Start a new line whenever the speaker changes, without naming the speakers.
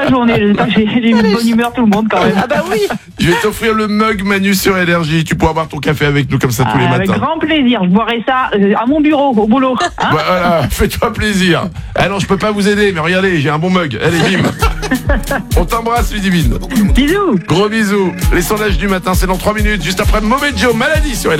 la journée. J'espère que j'ai une bonne humeur tout le monde quand même.
Ah bah oui.
Je vais t'offrir le mug Manu sur Énergie. Tu pourras boire ton café avec nous comme ça tous les
Avec
matins.
grand plaisir. Je boirai ça à mon bureau, au boulot. Hein.
Voilà, fais-toi plaisir. Ah non, je peux pas vous aider, mais regardez, j'ai un bon mug. Allez, bim. On t'embrasse, Ludivine.
Bisous.
Gros bisous. Les sondages du matin, c'est dans 3 minutes, juste après Mauvais Joe, Maladie sur Énergie.